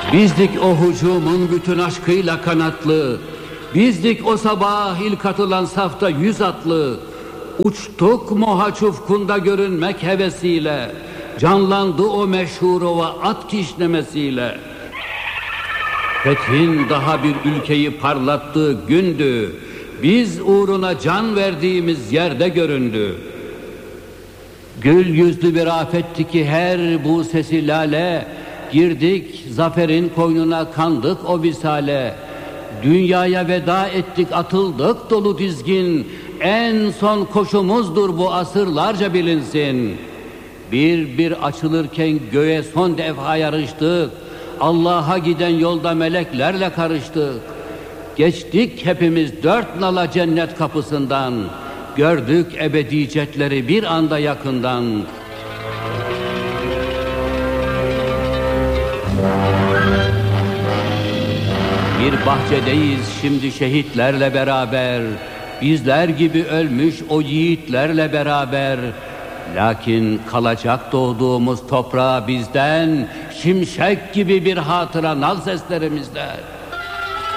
Bizdik o hücumun bütün aşkıyla kanatlı, bizdik o sabah ilk atılan safta 100 atlı. Uçtuk Mohaç ufkunda görünmek hevesiyle, canlandı o meşhur ova at kişnemesiyle. Fethin daha bir ülkeyi parlattığı gündü, biz uğruna can verdiğimiz yerde göründü. Gül yüzlü bir afetti ki her bu sesi lale, girdik zaferin koynuna kandık o visale. Dünyaya veda ettik atıldık dolu dizgin, en son koşumuzdur bu asırlarca bilinsin. Bir bir açılırken göğe son defa yarıştık, Allah'a giden yolda meleklerle karıştık. Geçtik hepimiz 4 nala cennet kapısından, gördük ebedicetleri bir anda yakından. Bir bahçedeyiz şimdi şehitlerle beraber, bizler gibi ölmüş o yiğitlerle beraber. Lakin kalacak doğduğumuz toprağa bizden şimşek gibi bir hatıra nal seslerimizde.